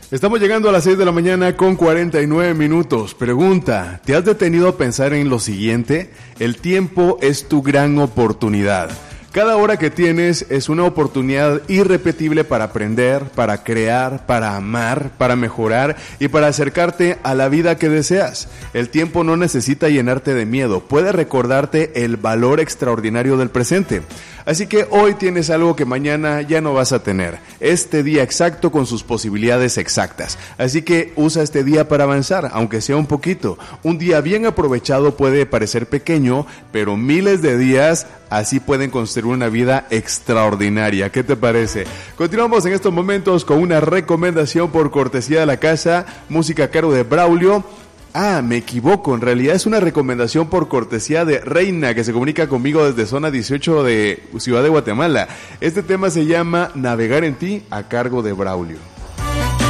Estamos llegando a las 6 de la mañana con 49 minutos. Pregunta, ¿te has detenido a pensar en lo siguiente? El tiempo es tu gran oportunidad. Cada hora que tienes es una oportunidad irrepetible para aprender, para crear, para amar, para mejorar y para acercarte a la vida que deseas. El tiempo no necesita llenarte de miedo, puede recordarte el valor extraordinario del presente. Así que hoy tienes algo que mañana ya no vas a tener. Este día exacto con sus posibilidades exactas. Así que usa este día para avanzar, aunque sea un poquito. Un día bien aprovechado puede parecer pequeño, pero miles de días así pueden construir una vida extraordinaria. ¿Qué te parece? Continuamos en estos momentos con una recomendación por cortesía de la casa, música a cargo de Braulio. Me equivoco, en realidad es una recomendación por cortesía de Reina, que se comunica conmigo desde zona 18 de Ciudad de Guatemala. Este tema se llama Navegar en ti, a cargo de Braulio.